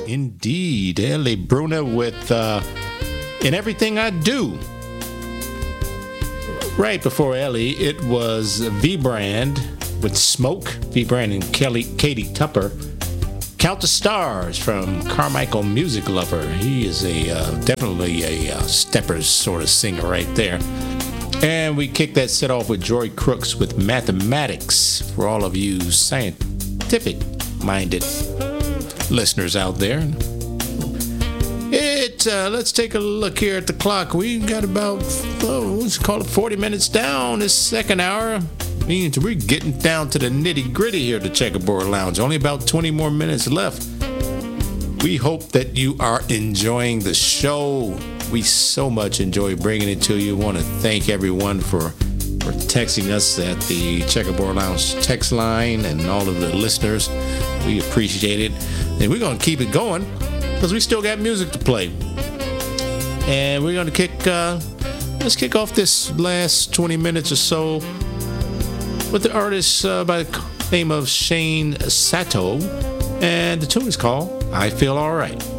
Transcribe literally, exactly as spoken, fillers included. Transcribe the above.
Indeed. Ellie Bruna with uh, In Everything I Do. Right before Ellie, it was V Brand with Smoke. V Brand and Kelly, Katie Tupper. Count the Stars from Carmichael Music Lover. He is a uh, definitely a uh, steppers sort of singer right there. And we kicked that set off with Joy Crooks with Mathematics for all of you scientific-minded listeners out there. It uh, let's take a look here at the clock. We got about oh, let's call it forty minutes down this second hour. Means we're getting down to the nitty gritty here at the Checkerboard Lounge. Only about twenty more minutes left. We hope that you are enjoying the show. We so much enjoy bringing it to you. Want to thank everyone for for texting us at the Checkerboard Lounge text line and all of the listeners. We appreciate it. And we're going to keep it going because we still got music to play. And we're going to kick, uh, let's kick off this last twenty minutes or so with the artist uh, by the name of Shane Sato. And the tune is called I Feel Alright.